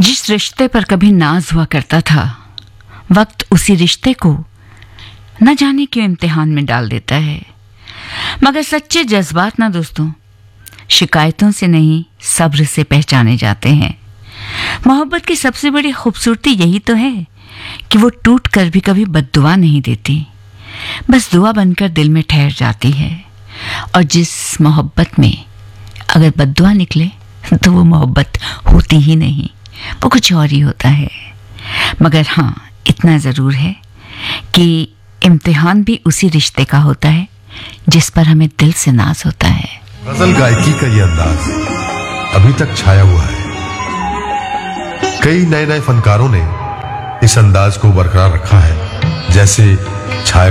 जिस रिश्ते पर कभी नाज हुआ करता था, वक्त उसी रिश्ते को न जाने क्यों इम्तिहान में डाल देता है। मगर सच्चे जज्बात ना दोस्तों, शिकायतों से नहीं सब्र से पहचाने जाते हैं। मोहब्बत की सबसे बड़ी खूबसूरती यही तो है कि वो टूट कर भी कभी बद्दुआ नहीं देती, बस दुआ बनकर दिल में ठहर जाती है। और जिस मोहब्बत में अगर बद्दुआ निकले तो वो मोहब्बत होती ही नहीं, वो कुछ और ही होता है। मगर हाँ, इतना ज़रूर है कि इम्तिहान भी उसी रिश्ते का होता है जिस पर हमें दिल से नाज होता है। गजल गायकी का ये अंदाज अभी तक छाया हुआ है। कई नए नए फनकारों ने इस अंदाज को बरकरार रखा है, जैसे छाया